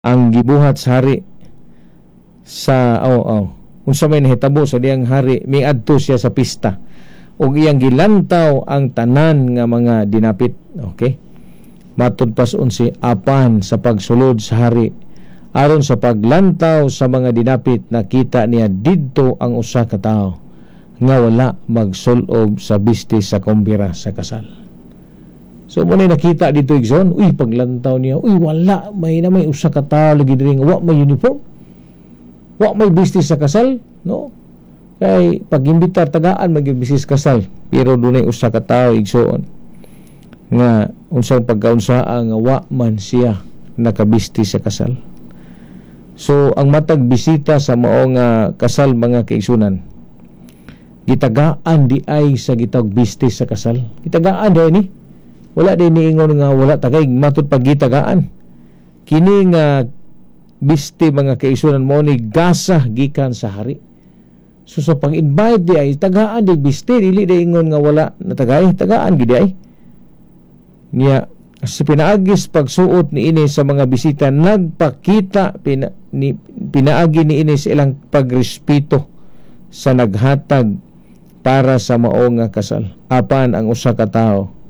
ang gibuhat sa hari sa unsa may nahitabo sa diyang hari miadto siya sa pista ug iyang gilantaw ang tanan nga mga dinapit. Okay, matud pas unsi apan sa pagsulod sa hari aron sa paglantaw sa mga dinapit nakita niya didto ang usa ka tawo nga wala magsulob sa bisti sa kumbira sa kasal. So mo nakita dito igsoon, paglantaw niya, wala may usa ka tawo lagi diri nga wa may uniform, wa may business sa kasal, no? Kay pag-imbitar tagaan mag-business kasal, pero dunay usa ka tawo igsoon nga unsang pagkaunsaa nga wa man siya nakabisti sa kasal. So ang matag bisita sa mao nga kasal mga kaigsunan, gitagaan di ay sa gitag bisti sa kasal. Gitagaan di ni. Wala din niingon nga wala tagay matud pagitagaan. Kini nga bisti mga kaisunan mo ni gasa gikan sa hari. So sa pag-invite di ay tagaan di bisti, dili di ingon nga wala na tagay, tagaan gid ay. Niya si pinaagis pagsuot ni ini sa mga bisita nagpakita pinaagi ni ini sa ilang pagrespeto sa naghatag para sa mao nga kasal. Apan ang usa ka tawo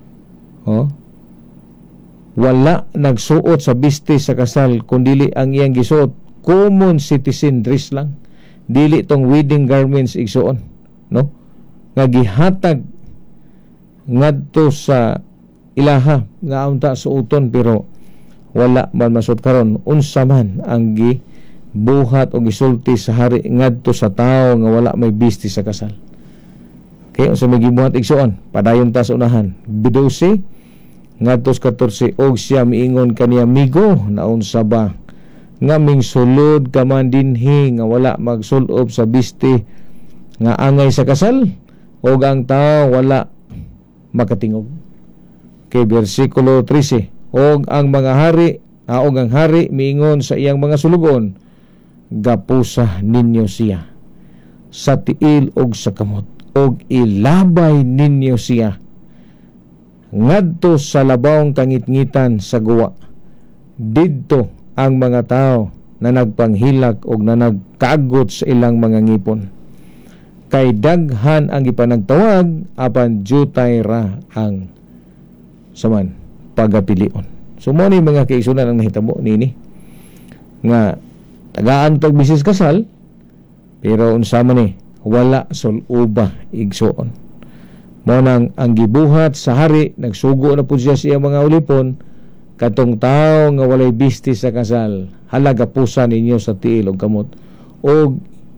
wala nagsuot sa bisti sa kasal kundili ang iyang gisuot common citizen dress lang, dili tong wedding garments igsuon, no, nga gihatag ngadto sa ilaha nga unta suoton pero wala man masud karon unsa man ang gibuhat o gisulti sa hari ngadto sa tawo nga wala may bisti sa kasal. Okay, unsa may gibuhat igsuon padayon ta sa unahan bidusi ngadto sa 14 og siya miingon kaniya migo na unsa ba nga mingsulod ka man dinhi nga wala magsulob sa bisti nga angay sa kasal og ang tawo wala makatingog. Kay bersikulo 13 og ang mga hari og ang hari miingon sa iyang mga sulugon, gapusa ninyo siya sa tiil og sa kamot og ilabay ninyo siya ngadto sa labawng kangitngitan sa guwa. Didto ang mga tao na nagpanghilak og na nagkaagot sa ilang mga ngipon. Kay daghan ang ipanagtawag apan jutay ra ang saman pagapilion. So mo ni mga kaisunan ang nahitabo nini nga tagaan tag bisis kasal pero unsa man ni wala suluba igsuon. Mao nang ang gibuhat sa hari nagsugo na pud siya sa iyang mga ulipon katong tawo nga walay bisti sa kasal, halaga pusa ninyo sa tiil og kamot og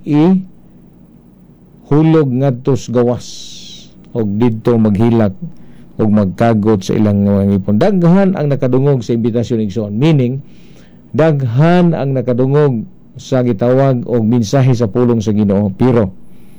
hulog ngadto sa gawas og didto maghilak og magkagot sa ilang mga ngipon. Daghan ang nakadungog sa imbitasyon igsoon, meaning daghan ang nakadungog sa gitawag og mensahe sa pulong sa Ginoo, pero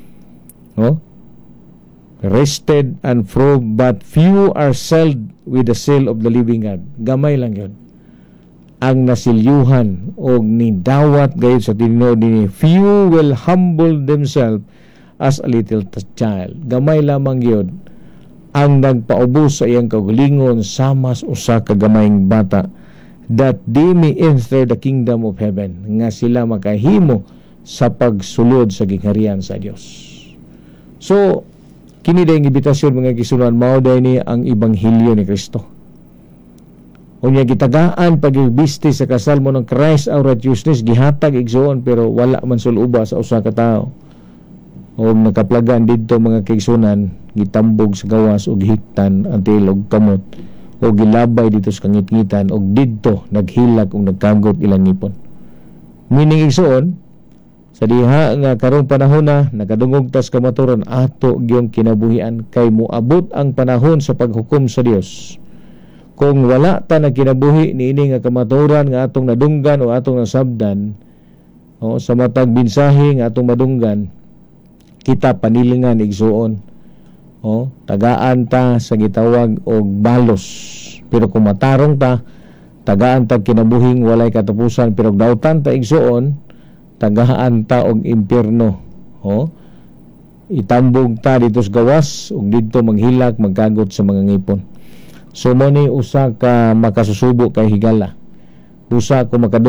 rested and proved, but few are sealed with the seal of the living God. Gamay lang yun ang nasilyuhan og nidawat gayud sa tinuod ni few will humble themselves as a little child. Gamay lamang yun ang nagpaubos sa iyang kaugalingon samas usa ka gamayng bata, that they may enter the kingdom of heaven, nga sila makahimo sa pagsulod sa gingharian sa Dios. So kini dayong imbitasyon mga kisunan, mao day ni ang ebanghelyo ni Kristo. Unya gitagaan pagbisti sa kasal mo ng Christ our righteousness gihatag igsoon pero wala man suluba sa usa ka tawo. O nakaplagan didto mga kisunan, gitambog sa gawas o gihiktan ang tilog kamot o gilabay dito sa kangitngitan o didto naghilak o nagkagot ilang ngipon. Meaning igsoon sa diha nga karong panahon na nakadungog tas kamaturan ato gyung kinabuhian kay moabot ang panahon sa paghukom sa Dios. Kung wala ta nagkinabuhi niini nga kamaturan nga atong nadunggan o atong nasabdan sa matag binsahe nga atong madunggan, kita panilingan igsuon tagaan ta sa gitawag og balos. Pero kung matarong ta, tagaan ta kinabuhing walay katapusan, pero dautan ta igsuon tagaan ta og impierno. Itambog ta dito sa gawas ug didto maghilak magkagot sa mga ngipon. So mo ni usa ka makasusubo kay higala Usa ako